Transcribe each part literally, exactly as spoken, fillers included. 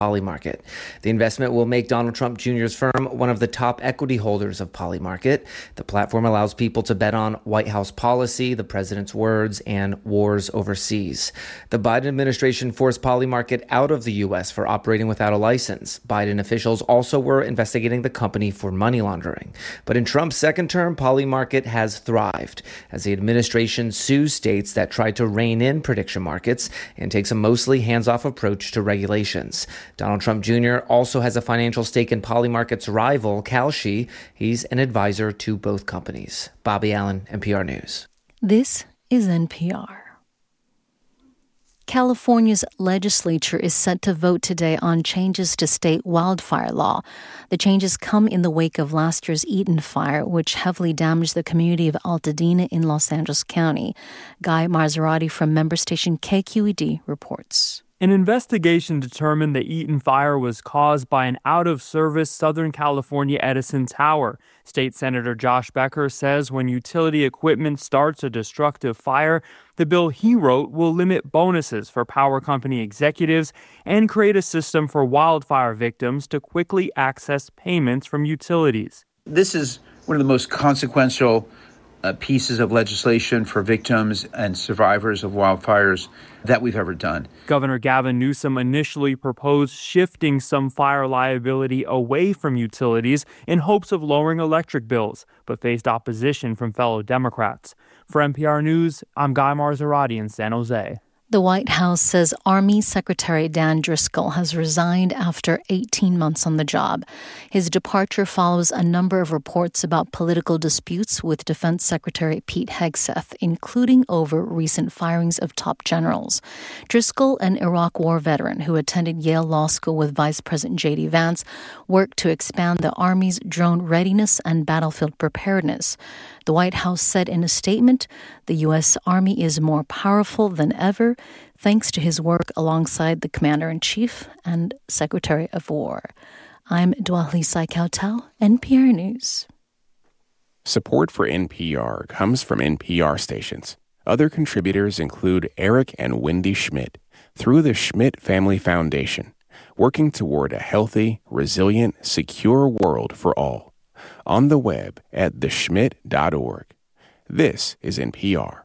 Polymarket. The investment will make Donald Trump Junior's firm one of the top equity holders of Polymarket. The platform allows people to bet on White House policy, the president's words, and wars overseas. The Biden administration forced Polymarket out of the U S for operating without a license. Biden officials also were investigating the company for money laundering. But in Trump's second term, Polymarket has thrived as the administration sues states that try to rein in prediction markets and takes a mostly hands-off approach to regulations. Donald Trump Junior also has a financial stake in Polymarket's rival, Kalshi. He's an advisor to both companies. Bobby Allen, N P R News. This is N P R. California's legislature is set to vote today on changes to state wildfire law. The changes come in the wake of last year's Eaton fire, which heavily damaged the community of Altadena in Los Angeles County. Guy Marzorati from member station K Q E D reports. An investigation determined the Eaton fire was caused by an out-of-service Southern California Edison tower. State Senator Josh Becker says when utility equipment starts a destructive fire, the bill he wrote will limit bonuses for power company executives and create a system for wildfire victims to quickly access payments from utilities. This is one of the most consequential Uh, pieces of legislation for victims and survivors of wildfires that we've ever done. Governor Gavin Newsom initially proposed shifting some fire liability away from utilities in hopes of lowering electric bills, but faced opposition from fellow Democrats. For N P R News, I'm Guy Marzorati in San Jose. The White House says Army Secretary Dan Driscoll has resigned after eighteen months on the job. His departure follows a number of reports about political disputes with Defense Secretary Pete Hegseth, including over recent firings of top generals. Driscoll, an Iraq War veteran who attended Yale Law School with Vice President J D Vance, worked to expand the Army's drone readiness and battlefield preparedness. The White House said in a statement, the U S. Army is more powerful than ever, thanks to his work alongside the Commander-in-Chief and Secretary of War. I'm Dwali Saikautal, N P R News. Support for N P R comes from N P R stations. Other contributors include Eric and Wendy Schmidt through the Schmidt Family Foundation, working toward a healthy, resilient, secure world for all. On the web at the schmidt dot org. This is N P R.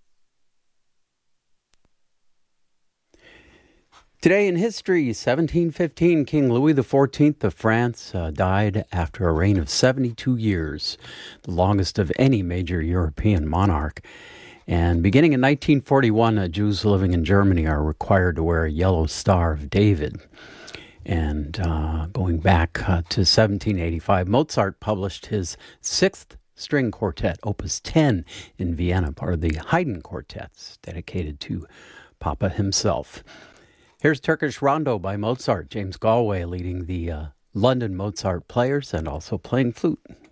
Today in history, seventeen fifteen, King Louis the fourteenth of France uh, died after a reign of seventy-two years, the longest of any major European monarch. And beginning in nineteen forty-one, uh, Jews living in Germany are required to wear a yellow Star of David. And uh, going back uh, to seventeen eighty-five, Mozart published his sixth string quartet, Opus ten, in Vienna, part of the Haydn quartets, dedicated to Papa himself. Here's Turkish Rondo by Mozart, James Galway leading the uh, London Mozart Players and also playing flute.